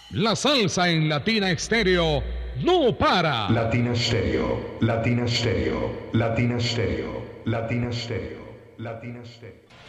La salsa en Latina Estéreo no para. Latina Stereo, Latina Stereo, Latina Stereo, Latina Stereo, Latina Stereo.